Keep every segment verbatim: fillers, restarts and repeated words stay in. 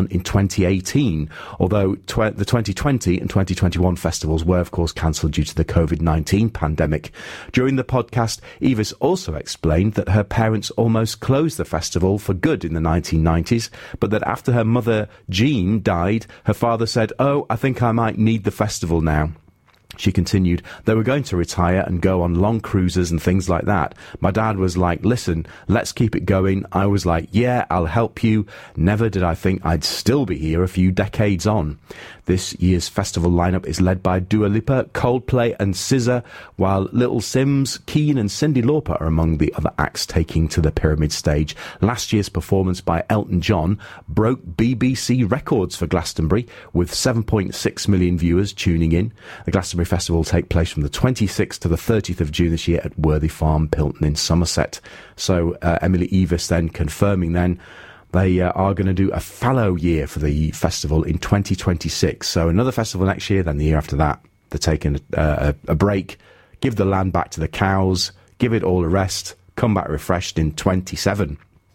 in twenty eighteen, although tw- the twenty twenty and twenty twenty-one festivals were, of course, cancelled due to the covid nineteen pandemic. During the podcast, Evis also explained that her parents almost closed the festival for good in the nineteen nineties, but that after her mother, Jean, died, her father said, "Oh, I think I might need the festival now." She continued, "They were going to retire and go on long cruises and things like that. My dad was like, 'Listen, let's keep it going.' I was like, 'Yeah, I'll help you.' Never did I think I'd still be here a few decades on." This year's festival lineup is led by Dua Lipa, Coldplay and S Z A, while Little Sims, Keane and Cyndi Lauper are among the other acts taking to the Pyramid stage. Last year's performance by Elton John broke B B C records for Glastonbury, with seven point six million viewers tuning in. The Glastonbury Festival will take place from the twenty-sixth to the thirtieth of June this year at Worthy Farm, Pilton in Somerset. So uh, Emily Evis then confirming then they uh, are going to do a fallow year for the festival in twenty twenty-six. So another festival next year, then the year after that, they're taking uh, a, a break, give the land back to the cows, give it all a rest, come back refreshed in twenty-seven.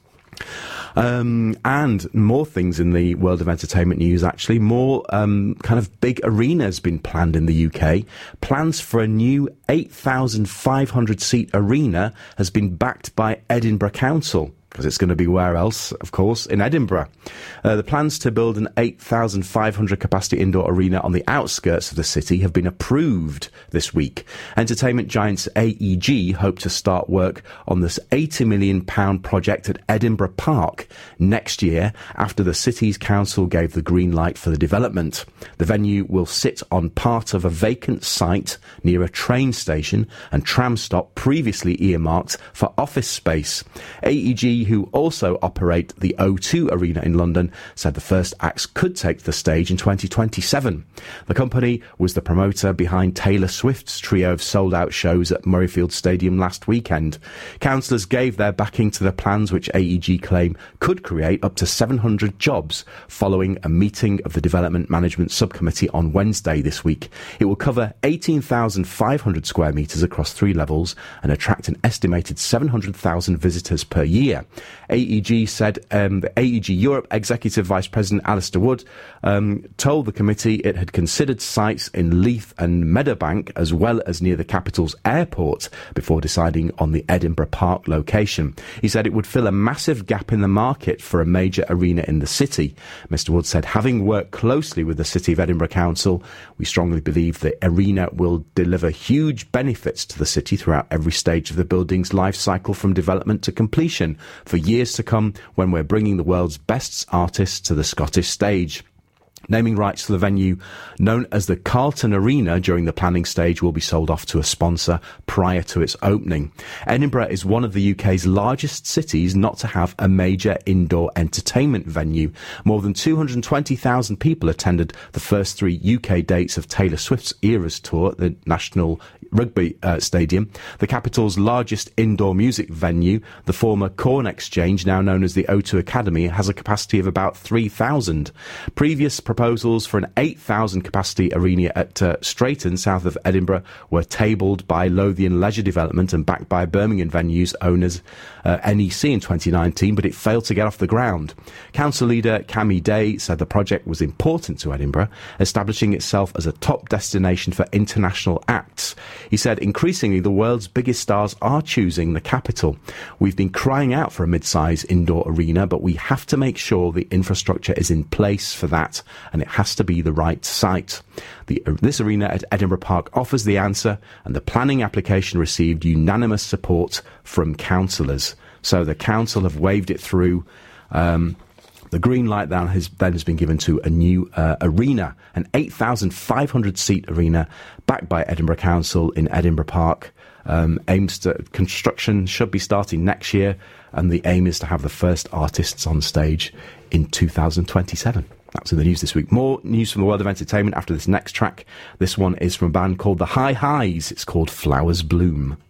Um, and more things in the world of entertainment news, actually. More um, kind of big arenas been planned in the U K. Plans for a new eight thousand five hundred seat arena has been backed by Edinburgh Council, because it's going to be where else, of course, in Edinburgh. Uh, the plans to build an eight thousand five hundred capacity indoor arena on the outskirts of the city have been approved this week. Entertainment giants A E G hope to start work on this eighty million pounds project at Edinburgh Park next year, after the city's council gave the green light for the development. The venue will sit on part of a vacant site near a train station and tram stop previously earmarked for office space. A E G, who also operate the O two Arena in London, said the first acts could take the stage in twenty twenty-seven. The company was the promoter behind Taylor Swift's trio of sold-out shows at Murrayfield Stadium last weekend. Councillors gave their backing to the plans, which A E G claim could create up to seven hundred jobs, following a meeting of the Development Management Subcommittee on Wednesday this week. It will cover eighteen thousand five hundred square metres across three levels and attract an estimated seven hundred thousand visitors per year. A E G said um, the A E G Europe Executive Vice President Alistair Wood um, told the committee it had considered sites in Leith and Meadowbank as well as near the capital's airport before deciding on the Edinburgh Park location. He said it would fill a massive gap in the market for a major arena in the city. Mister Wood said, having worked closely with the City of Edinburgh Council, we strongly believe the arena will deliver huge benefits to the city throughout every stage of the building's life cycle, from development to completion, for years to come, when we're bringing the world's best artists to the Scottish stage. Naming rights to the venue, known as the Carlton Arena, during the planning stage will be sold off to a sponsor prior to its opening. Edinburgh is one of the U K's largest cities not to have a major indoor entertainment venue. More than two hundred twenty thousand people attended the first three U K dates of Taylor Swift's Eras Tour at the National Rugby uh, Stadium. The capital's largest indoor music venue, the former Corn Exchange, now known as the O two Academy, has a capacity of about three thousand. Previous proposals for an eight thousand capacity arena at uh, Strayton, south of Edinburgh, were tabled by Lothian Leisure Development and backed by Birmingham venues owners uh, N E C in twenty nineteen, but it failed to get off the ground. Council leader Cammy Day said the project was important to Edinburgh, establishing itself as a top destination for international acts. He said, increasingly the world's biggest stars are choosing the capital. We've been crying out for a mid-size indoor arena, but we have to make sure the infrastructure is in place for that, and it has to be the right site. The, this arena at Edinburgh Park offers the answer, and the planning application received unanimous support from councillors. So the council have waved it through. Um, The green light then has, then has been given to a new uh, arena, an eight thousand five hundred seat arena backed by Edinburgh Council in Edinburgh Park. Um, aims to, construction should be starting next year, and the aim is to have the first artists on stage in two thousand twenty-seven. That's in the news this week. More news from the world of entertainment after this next track. This one is from a band called The High Highs. It's called Flowers Bloom.